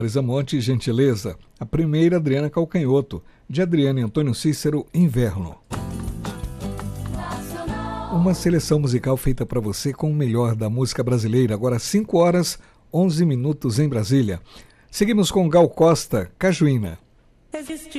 Marisa Monte, Gentileza. A primeira, Adriana Calcanhoto, de Adriana e Antônio Cícero, Inverno. Uma seleção musical feita para você com o melhor da música brasileira. Agora 5 horas, 11 minutos em Brasília. Seguimos com Gal Costa, Cajuína.